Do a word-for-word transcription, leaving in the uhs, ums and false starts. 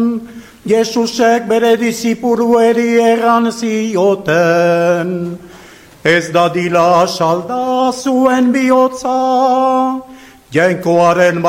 Jesusek bere dizipurueri erran zioten, ez dadila salda zuen bihotza, jainkoaren